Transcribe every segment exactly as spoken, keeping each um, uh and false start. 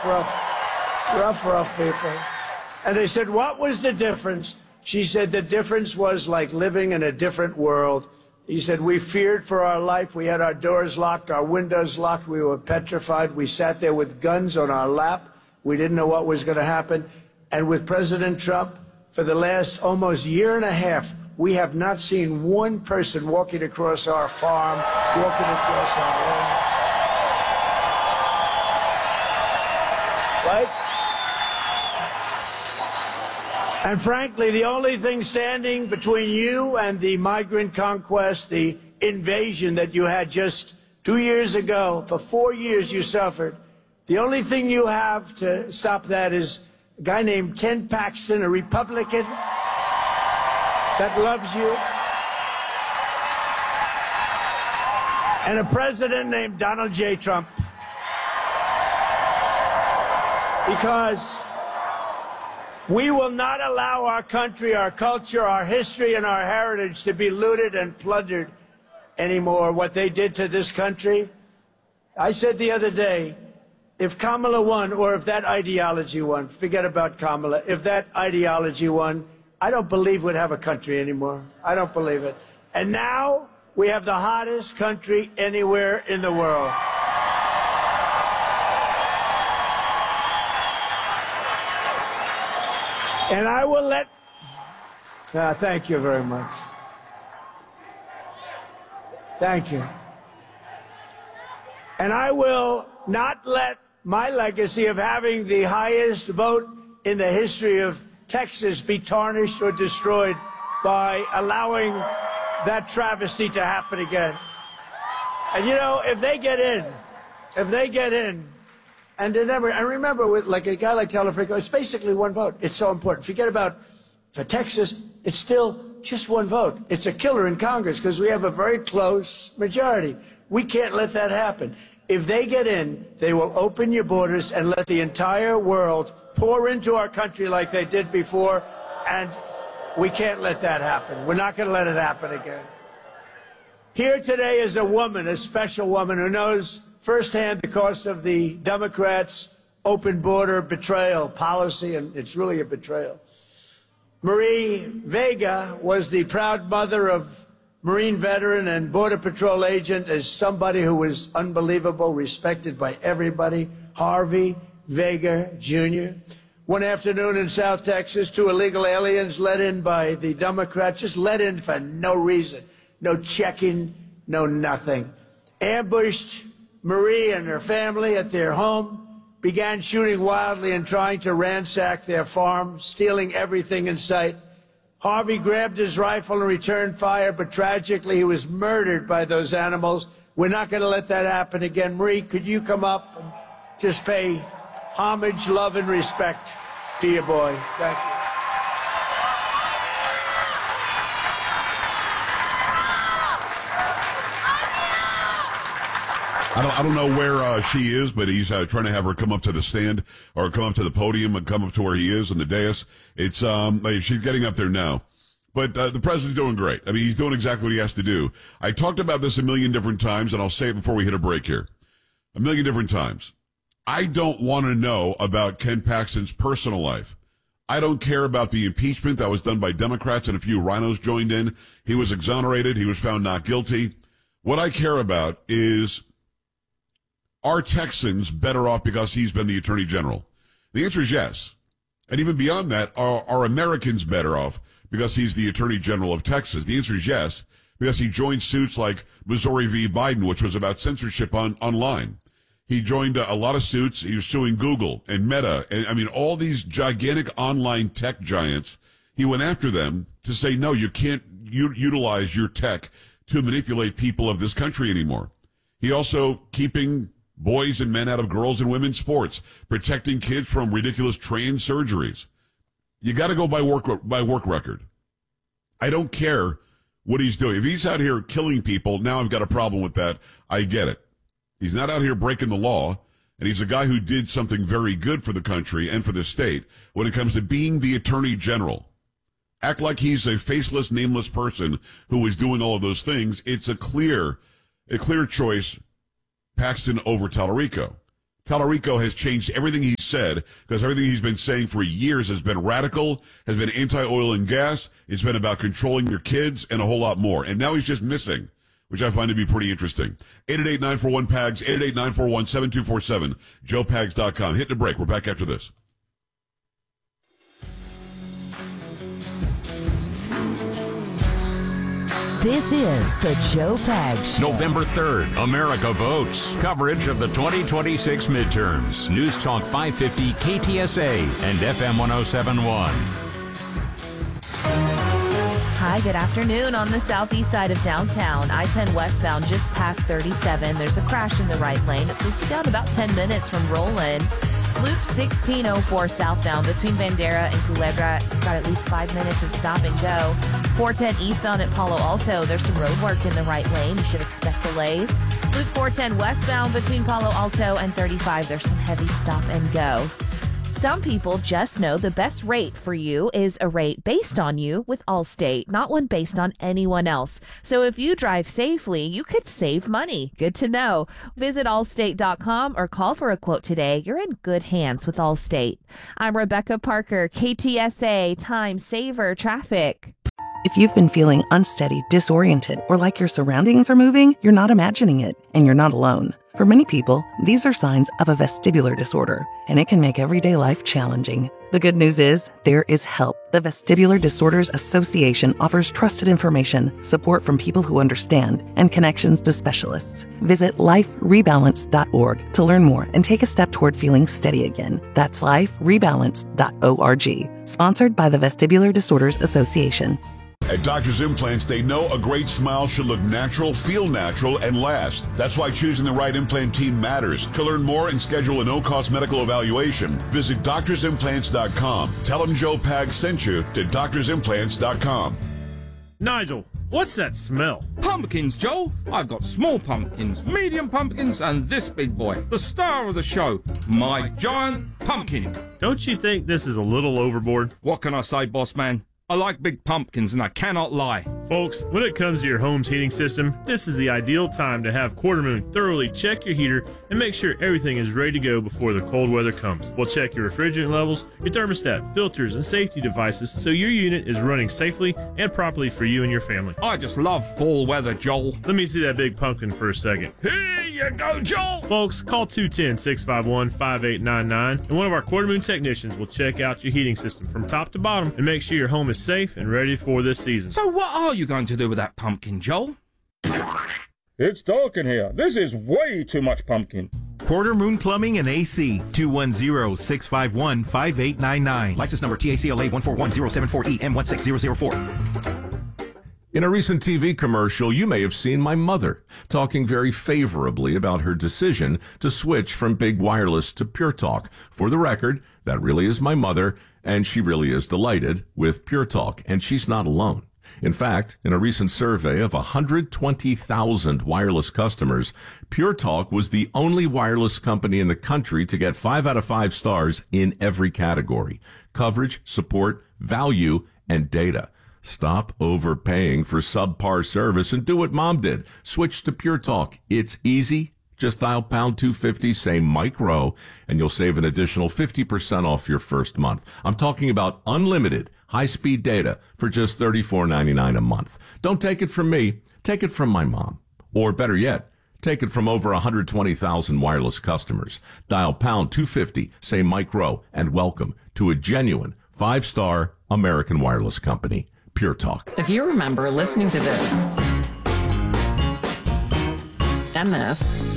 rough, rough, rough people. And they said, what was the difference? She said, the difference was like living in a different world. He said, we feared for our life. We had our doors locked, our windows locked. We were petrified. We sat there with guns on our lap. We didn't know what was going to happen. And with President Trump, for the last almost year and a half, we have not seen one person walking across our farm, walking across our land. Right? And frankly, the only thing standing between you and the migrant conquest, the invasion that you had just two years ago, for four years you suffered, the only thing you have to stop that is a guy named Ken Paxton, a Republican that loves you, and a president named Donald J. Trump. Because we will not allow our country, our culture, our history, and our heritage to be looted and plundered anymore. What they did to this country. I said the other day, if Kamala won, or if that ideology won, forget about Kamala, if that ideology won, I don't believe we'd have a country anymore. I don't believe it. And now we have the hottest country anywhere in the world. And I will let... Uh, thank you very much. Thank you. And I will not let my legacy of having the highest vote in the history of Texas be tarnished or destroyed by allowing that travesty to happen again. And, you know, if they get in, if they get in, and they never, and remember, with like a guy like Telefrico, it's basically one vote. It's so important. Forget about, for Texas, it's still just one vote. It's a killer in Congress because we have a very close majority. We can't let that happen. If they get in, they will open your borders and let the entire world pour into our country like they did before, and we can't let that happen. We're not going to let it happen again. Here today is a woman, a special woman, who knows firsthand the cost of the Democrats' open border betrayal policy, and it's really a betrayal. Marie Vega was the proud mother of Marine veteran and Border Patrol agent, as somebody who was unbelievable, respected by everybody, Harvey Vega Junior One afternoon in South Texas, two illegal aliens let in by the Democrats, just let in for no reason, no checking, no nothing, ambushed Marie and her family at their home, began shooting wildly and trying to ransack their farm, stealing everything in sight. Harvey grabbed his rifle and returned fire, but tragically he was murdered by those animals. We're not going to let that happen again. Marie, could you come up and just pay homage, love, and respect to your boy? Thank you. I don't, I don't know where uh, she is, but he's uh, trying to have her come up to the stand or come up to the podium and come up to where he is in the dais. It's um, like, she's getting up there now. But uh, the president's doing great. I mean, he's doing exactly what he has to do. I talked about this a million different times, and I'll say it before we hit a break here. A million different times. I don't want to know about Ken Paxton's personal life. I don't care about the impeachment that was done by Democrats and a few rhinos joined in. He was exonerated. He was found not guilty. What I care about is, are Texans better off because he's been the Attorney General? The answer is yes. And even beyond that, are, are Americans better off because he's the Attorney General of Texas? The answer is yes, because he joined suits like Missouri v. Biden, which was about censorship on online. He joined a, a lot of suits. He was suing Google and Meta. And I mean, all these gigantic online tech giants. He went after them to say, no, you can't u- utilize your tech to manipulate people of this country anymore. He also keeping boys and men out of girls and women's sports, protecting kids from ridiculous trans surgeries. You got to go by work by work record. I don't care what he's doing. If he's out here killing people, now I've got a problem with that. I get it. He's not out here breaking the law, and he's a guy who did something very good for the country and for the state when it comes to being the Attorney General. Act like he's a faceless, nameless person who is doing all of those things. It's a clear, a clear choice, Paxton over Tallarico. Tallarico has changed everything he's said, because everything he's been saying for years has been radical, has been anti-oil and gas. It's been about controlling your kids and a whole lot more. And now he's just missing, which I find to be pretty interesting. eight eight eight, nine four one, P A G S, eight eight eight, nine four one, seven two four seven, joe pags dot com. Hitting a break. We're back after this. This is the Joe Pags Show. November third, America votes. Coverage of the twenty twenty-six midterms. News Talk five fifty, K T S A, and F M one oh seven point one. Hi, good afternoon. On the southeast side of downtown, I ten westbound just past thirty-seven. There's a crash in the right lane. It slows you down about ten minutes from Roland. Loop sixteen oh four southbound between Bandera and Culebra. Got at least five minutes of stop and go. four ten eastbound at Palo Alto. There's some road work in the right lane. You should expect delays. Loop four ten westbound between Palo Alto and thirty-five. There's some heavy stop and go. Some people just know the best rate for you is a rate based on you with Allstate, not one based on anyone else. So if you drive safely, you could save money. Good to know. Visit allstate dot com or call for a quote today. You're in good hands with Allstate. I'm Rebecca Parker, K T S A Time Saver Traffic. If you've been feeling unsteady, disoriented, or like your surroundings are moving, you're not imagining it, and you're not alone. For many people, these are signs of a vestibular disorder, and it can make everyday life challenging. The good news is, there is help. The Vestibular Disorders Association offers trusted information, support from people who understand, and connections to specialists. Visit life rebalance dot org to learn more and take a step toward feeling steady again. That's life rebalance dot org. Sponsored by the Vestibular Disorders Association. At Doctor's Implants, they know a great smile should look natural, feel natural, and last. That's why choosing the right implant team matters. To learn more and schedule a no-cost medical evaluation, visit doctors implants dot com. Tell them Joe Pags sent you to doctors implants dot com. Nigel, what's that smell? Pumpkins, Joel. I've got small pumpkins, medium pumpkins, and this big boy, the star of the show, my giant pumpkin. Don't you think this is a little overboard? What can I say, boss man? I like big pumpkins, and I cannot lie. Folks, when it comes to your home's heating system, this is the ideal time to have Quarter Moon thoroughly check your heater and make sure everything is ready to go before the cold weather comes. We'll check your refrigerant levels, your thermostat, filters, and safety devices so your unit is running safely and properly for you and your family. I just love fall weather, Joel. Let me see that big pumpkin for a second. Here you go, Joel! Folks, call two one zero, six five one, five eight nine nine, and one of our Quarter Moon technicians will check out your heating system from top to bottom and make sure your home is safe and ready for this season. So what are you going to do with that pumpkin, Joel? It's dark in here. This is way too much pumpkin. Quarter Moon Plumbing and A C, two one zero, six five one, five eight nine nine. License number T A C L A one four one zero seven four E M one six zero zero four. In a recent T V commercial, you may have seen my mother talking very favorably about her decision to switch from Big Wireless to Pure Talk. For the record, that really is my mother, and she really is delighted with Pure Talk, and she's not alone. In fact, in a recent survey of one hundred twenty thousand wireless customers, Pure Talk was the only wireless company in the country to get five out of five stars in every category: coverage, support, value, and data. Stop overpaying for subpar service and do what Mom did. Switch to Pure Talk. It's easy. Just dial pound two fifty, say Mike Rowe, and you'll save an additional fifty percent off your first month. I'm talking about unlimited high-speed data for just thirty-four ninety-nine a month. Don't take it from me. Take it from my mom. Or better yet, take it from over one hundred twenty thousand wireless customers. Dial pound two fifty, say Mike Rowe, and welcome to a genuine five-star American wireless company, Pure Talk. If you remember listening to this and this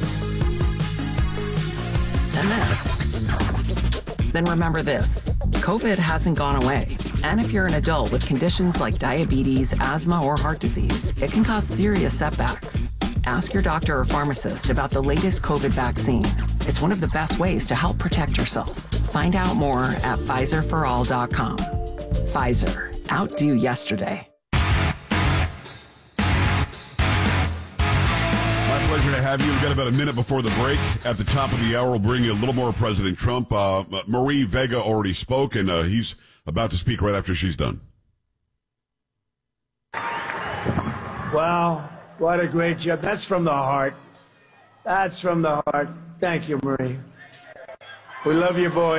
and this, then remember this: COVID hasn't gone away. And if you're an adult with conditions like diabetes, asthma, or heart disease, it can cause serious setbacks. Ask your doctor or pharmacist about the latest COVID vaccine. It's one of the best ways to help protect yourself. Find out more at Pfizer for all dot com. Pfizer. Outdo yesterday. My pleasure to have you. We've got about a minute before the break. At the top of the hour, we'll bring you a little more of President Trump. Uh, Marie Vega already spoke, and uh, he's about to speak right after she's done. Wow, what a great job. That's from the heart. That's from the heart. Thank you, Marie. We love you, boy.